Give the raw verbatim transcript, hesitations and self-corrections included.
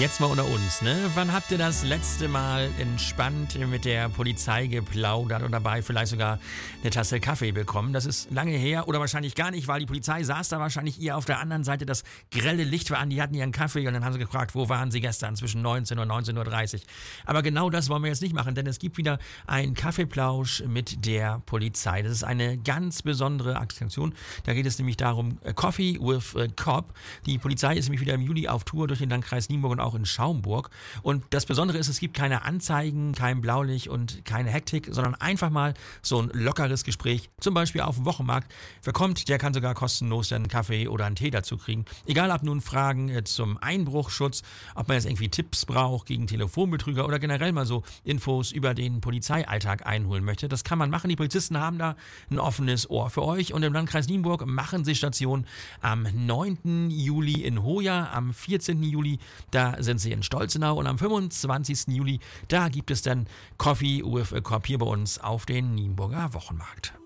Jetzt mal unter uns, ne? Wann habt ihr das letzte Mal entspannt mit der Polizei geplaudert und dabei vielleicht sogar eine Tasse Kaffee bekommen? Das ist lange her oder wahrscheinlich gar nicht, weil die Polizei saß da wahrscheinlich ihr auf der anderen Seite. Das grelle Licht war an, die hatten ihren Kaffee und dann haben sie gefragt, wo waren sie gestern zwischen neunzehn und neunzehn Uhr dreißig. Aber genau das wollen wir jetzt nicht machen, denn es gibt wieder einen Kaffeeplausch mit der Polizei. Das ist eine ganz besondere Aktion. Da geht es nämlich darum, Coffee with a Cop. Die Polizei ist nämlich wieder im Juli auf Tour durch den Landkreis Nienburg und auch in Schaumburg. Und das Besondere ist, es gibt keine Anzeigen, kein Blaulicht und keine Hektik, sondern einfach mal so ein lockeres Gespräch, zum Beispiel auf dem Wochenmarkt. Wer kommt, der kann sogar kostenlos einen Kaffee oder einen Tee dazu kriegen. Egal, ob nun Fragen zum Einbruchschutz, ob man jetzt irgendwie Tipps braucht gegen Telefonbetrüger oder generell mal so Infos über den Polizeialltag einholen möchte. Das kann man machen. Die Polizisten haben da ein offenes Ohr für euch. Und im Landkreis Nienburg machen sie Station am neunten Juli in Hoya, am vierzehnten Juli, da sind sie in Stolzenau und am fünfundzwanzigsten Juli, da gibt es dann Coffee with a Cop hier bei uns auf den Nienburger Wochenmarkt.